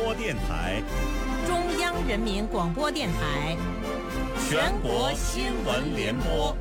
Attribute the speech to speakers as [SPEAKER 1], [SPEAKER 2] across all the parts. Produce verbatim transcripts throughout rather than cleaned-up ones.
[SPEAKER 1] 播电台、
[SPEAKER 2] 中央人民广播电台、
[SPEAKER 1] 全国新闻联播。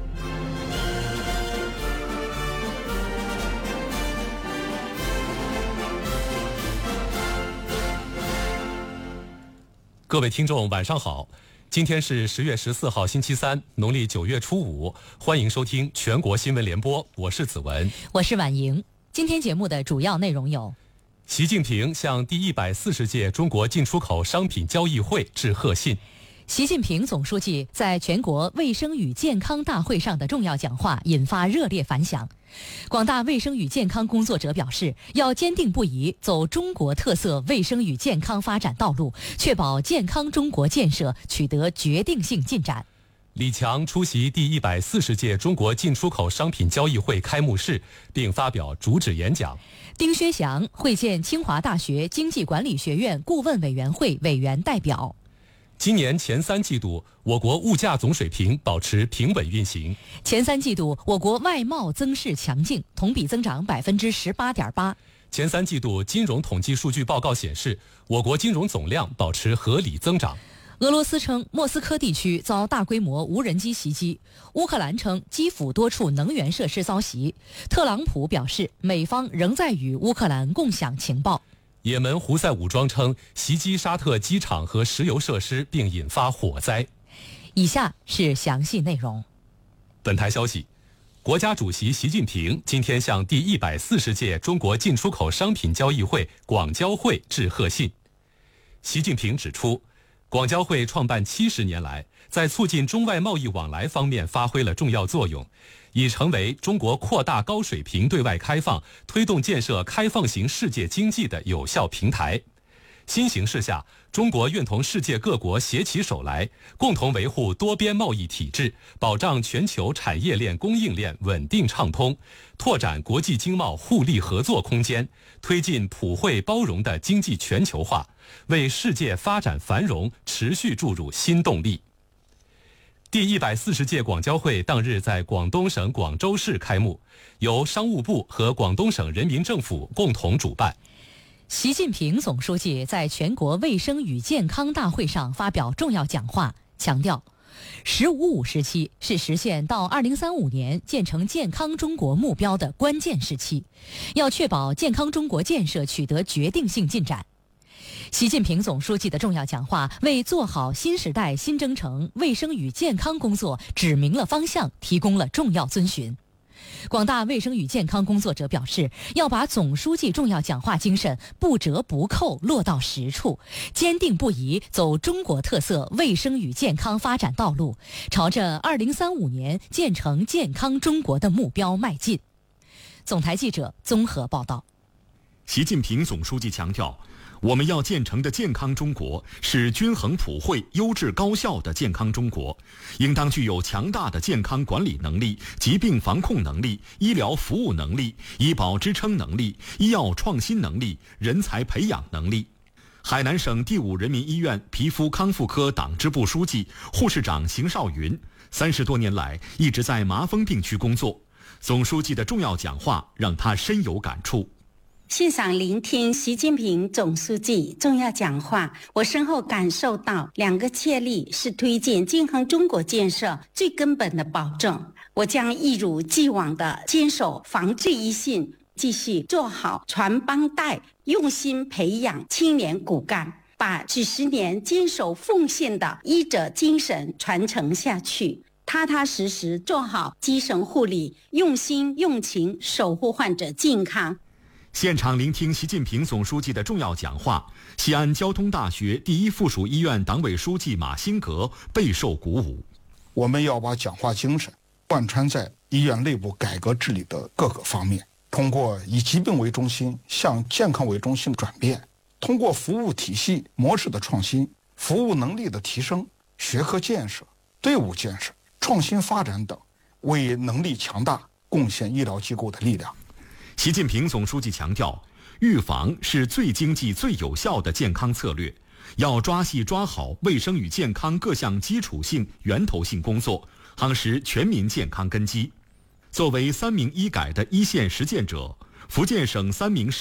[SPEAKER 3] 各位听众晚上好，今天是十月十四号星期三，农历九月初五，欢迎收听全国新闻联播，我是子文，
[SPEAKER 2] 我是婉莹。今天节目的主要内容有：
[SPEAKER 3] 习近平向第一百四十届中国进出口商品交易会致贺信。
[SPEAKER 2] 习近平总书记在全国卫生与健康大会上的重要讲话引发热烈反响。广大卫生与健康工作者表示，要坚定不移走中国特色卫生与健康发展道路，确保健康中国建设取得决定性进展。
[SPEAKER 3] 李强出席第一百四十届中国进出口商品交易会开幕式，并发表主旨演讲。
[SPEAKER 2] 丁薛祥会见清华大学经济管理学院顾问委员会委员代表。
[SPEAKER 3] 今年前三季度，我国物价总水平保持平稳运行。
[SPEAKER 2] 前三季度，我国外贸增势强劲，同比增长百分之十八点八。
[SPEAKER 3] 前三季度金融统计数据报告显示，我国金融总量保持合理增长。
[SPEAKER 2] 俄罗斯称莫斯科地区遭大规模无人机袭击，乌克兰称基辅多处能源设施遭袭。特朗普表示，美方仍在与乌克兰共享情报。
[SPEAKER 3] 也门胡塞武装称袭击沙特机场和石油设施，并引发火灾。
[SPEAKER 2] 以下是详细内容。
[SPEAKER 3] 本台消息，国家主席习近平今天向第一百四十届中国进出口商品交易会广交会致贺信。习近平指出，广交会创办七十年来，在促进中外贸易往来方面发挥了重要作用，已成为中国扩大高水平对外开放、推动建设开放型世界经济的有效平台。新形势下，中国愿同世界各国携起手来，共同维护多边贸易体制，保障全球产业链供应链稳定畅通，拓展国际经贸互利合作空间，推进普惠包容的经济全球化，为世界发展繁荣持续注入新动力。第一百四十届广交会当日在广东省广州市开幕，由商务部和广东省人民政府共同主办。
[SPEAKER 2] 习近平总书记在全国卫生与健康大会上发表重要讲话，强调“十五五”时期是实现到二零三五年建成健康中国目标的关键时期，要确保健康中国建设取得决定性进展。习近平总书记的重要讲话为做好新时代新征程卫生与健康工作指明了方向，提供了重要遵循。广大卫生与健康工作者表示，要把总书记重要讲话精神不折不扣落到实处，坚定不移走中国特色卫生与健康发展道路，朝着二零三五年建成健康中国的目标迈进。总台记者综合报道。
[SPEAKER 4] 习近平总书记强调，我们要建成的健康中国是均衡普惠、优质高效的健康中国，应当具有强大的健康管理能力、疾病防控能力、医疗服务能力、医保支撑能力、医药创新能力、人才培养能力。海南省第五人民医院皮肤康复科党支部书记、护士长邢少云，三十多年来一直在麻风病区工作。总书记的重要讲话让他深有感触。
[SPEAKER 5] 欣赏聆听习近平总书记重要讲话，我深厚感受到两个确立是推进健康中国建设最根本的保证。我将一如既往地坚守防治一信，继续做好传帮带，用心培养青年骨干，把几十年坚守奉献的医者精神传承下去，踏踏实实做好基层护理，用心用情守护患者健康。
[SPEAKER 4] 现场聆听习近平总书记的重要讲话，西安交通大学第一附属医院党委书记马兴革备受鼓舞。
[SPEAKER 6] 我们要把讲话精神贯穿在医院内部改革治理的各个方面，通过以疾病为中心向健康为中心转变，通过服务体系模式的创新、服务能力的提升、学科建设、队伍建设、创新发展等，为能力强大贡献医疗机构的力量。
[SPEAKER 4] 习近平总书记强调，预防是最经济最有效的健康策略，要抓细抓好卫生与健康各项基础性源头性工作，夯实全民健康根基。作为三名医改的一线实践者，福建省三名